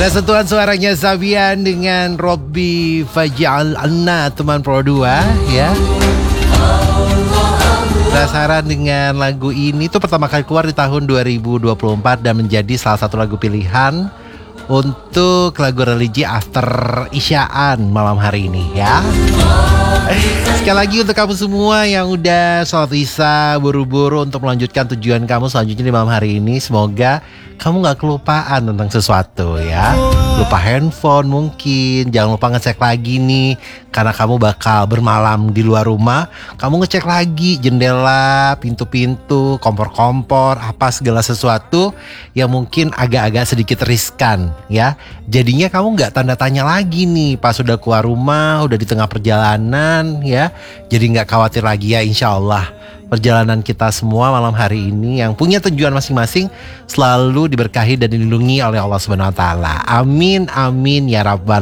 Ada sentuhan suaranya Sabian dengan Robby Faj'alna teman Pro 2 ya. Penasaran dengan lagu ini tuh pertama kali keluar di tahun 2024 dan menjadi salah satu lagu pilihan untuk lagu religi after Isyaan malam hari ini ya. Sekali lagi untuk kamu semua yang udah sholat isya buru-buru untuk melanjutkan tujuan kamu selanjutnya di malam hari ini, semoga kamu gak kelupaan tentang sesuatu ya. Lupa handphone mungkin, jangan lupa ngecek lagi nih, karena kamu bakal bermalam di luar rumah. Kamu ngecek lagi jendela, pintu-pintu, kompor-kompor, apa segala sesuatu yang mungkin agak-agak sedikit riskan ya. Jadinya kamu gak tanda tanya lagi nih pas udah keluar rumah, udah di tengah perjalanan ya. Jadi gak khawatir lagi ya, insya Allah perjalanan kita semua malam hari ini yang punya tujuan masing-masing selalu diberkahi dan dilindungi oleh Allah Subhanahu wa taala. Amin amin ya rabbal